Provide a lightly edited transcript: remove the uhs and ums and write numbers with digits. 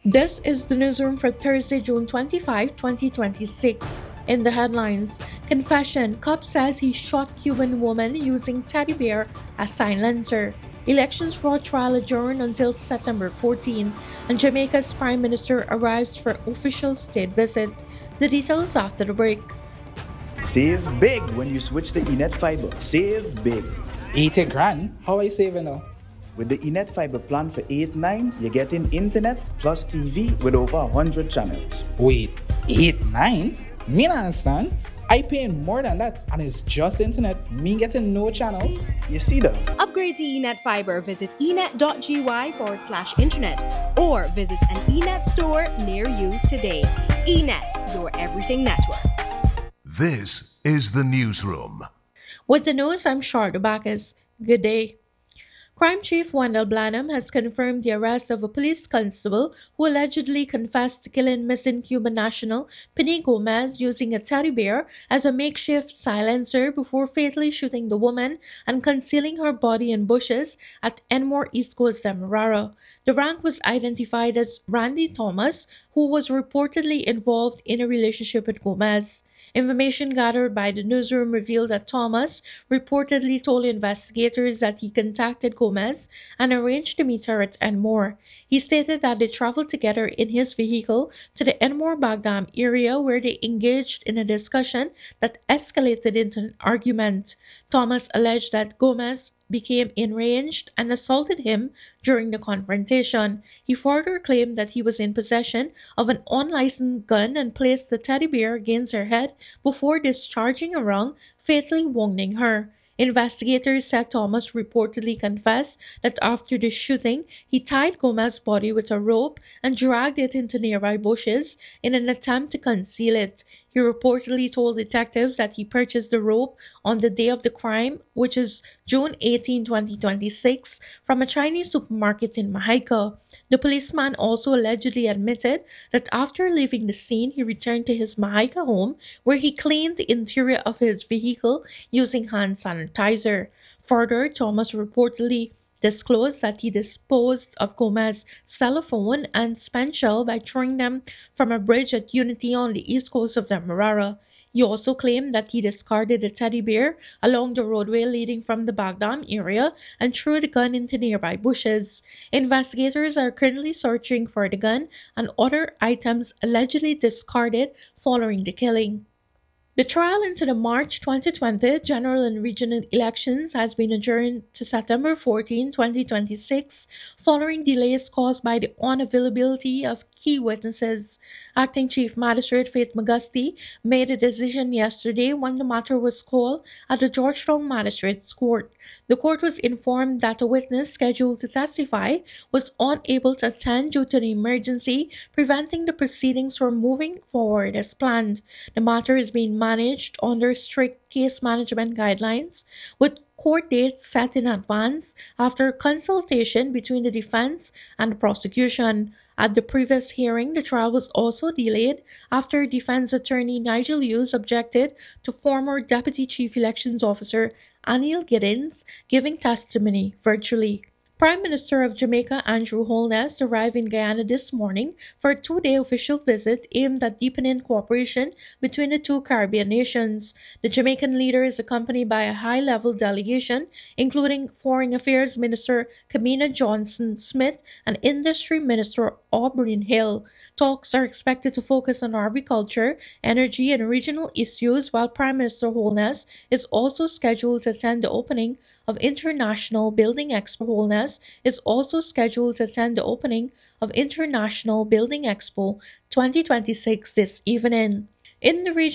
This is the newsroom for Thursday, June 25, 2026. In the headlines, confession: cop says he shot Cuban woman using teddy bear as silencer. Elections fraud trial adjourned until September 14, and Jamaica's Prime Minister arrives for official state visit. The details after the break. Save big when you switch to Enet Fiber. Save big. 80 grand? How I saving now? With the Enet Fiber plan for 8-9, you're getting internet plus TV with over 100 channels. Wait, 8-9? Me not understand. I paying more than that and it's just internet. Me getting no channels. You see that? Upgrade to Enet Fiber. Visit enet.gy/internet or visit an Enet store near you today. Enet, your everything network. This is the newsroom. With the news, I'm Sharda Bacchus. Good day. Crime Chief Wendell Blanham has confirmed the arrest of a police constable who allegedly confessed to killing missing Cuban national Penny Gomez using a teddy bear as a makeshift silencer before fatally shooting the woman and concealing her body in bushes at Enmore East Coast, Demerara. The rank was identified as Randy Thomas, who was reportedly involved in a relationship with Gomez. Information gathered by the newsroom revealed that Thomas reportedly told investigators that he contacted Gomez and arranged to meet her at Enmore. He stated that they traveled together in his vehicle to the Enmore Bagdam area where they engaged in a discussion that escalated into an argument. Thomas alleged that Gomez became enraged and assaulted him during the confrontation. He further claimed that he was in possession of an unlicensed gun and placed the teddy bear against her head before discharging a round, fatally wounding her. Investigators said Thomas reportedly confessed that after the shooting, he tied Gomez's body with a rope and dragged it into nearby bushes in an attempt to conceal it. He reportedly told detectives that he purchased the rope on the day of the crime, which is June 18, 2026, from a Chinese supermarket in Mahaica. The policeman also allegedly admitted that after leaving the scene, he returned to his Mahaica home where he cleaned the interior of his vehicle using hand sanitizer. Further, Thomas reportedly disclosed that he disposed of Gomez's cell phone and spent shell by throwing them from a bridge at Unity on the east coast of Demerara. He also claimed that he discarded a teddy bear along the roadway leading from the Bagdam area and threw the gun into nearby bushes. Investigators are currently searching for the gun and other items allegedly discarded following the killing. The trial into the March 2020 general and regional elections has been adjourned to September 14, 2026, following delays caused by the unavailability of key witnesses. Acting Chief Magistrate Faith Magusti made a decision yesterday when the matter was called at the Georgetown Magistrates Court. The court was informed that a witness scheduled to testify was unable to attend due to an emergency, preventing the proceedings from moving forward as planned. The matter is being managed under strict case management guidelines, with court dates set in advance after consultation between the defense and the prosecution. At the previous hearing, the trial was also delayed after defense attorney Nigel Hughes objected to former Deputy Chief Elections Officer Anil Giddens giving testimony virtually. Prime Minister of Jamaica Andrew Holness arrived in Guyana this morning for a two-day official visit aimed at deepening cooperation between the two Caribbean nations. The Jamaican leader is accompanied by a high-level delegation, including Foreign Affairs Minister Kamina Johnson-Smith and Industry Minister Aubrey Hill. Talks are expected to focus on agriculture, energy, and regional issues, while Prime Minister Holness is also scheduled to attend the opening of International Building Expo. Holness is also scheduled to attend the opening of International Building Expo 2026 this evening. In the region